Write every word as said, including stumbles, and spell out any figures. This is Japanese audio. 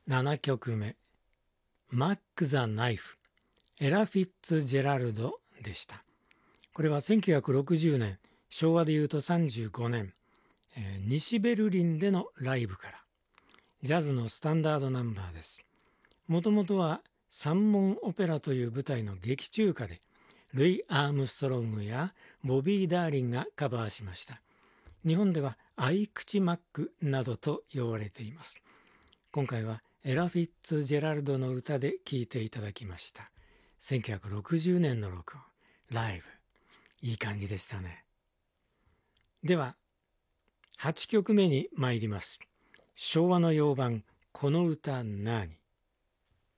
ななきょくめ、マック・ザ・ナイフ、エラ・フィッツジェラルドでした。これはせんきゅうひゃくろくじゅうねん、昭和でいうとさんじゅうごねん、えー、西ベルリンでのライブから、ジャズのスタンダードナンバーです。もともとは三門オペラという舞台の劇中歌で、ルイ・アームストロングやボビー・ダーリンがカバーしました。日本ではアイクチマックなどと呼ばれています。今回はエラ・フィッツジェラルドの歌で聴いていただきました。せんきゅうひゃくろくじゅうねんの録音、ライブ。いい感じでしたね。では、はちきょくめに参ります。昭和の洋版、この歌なに。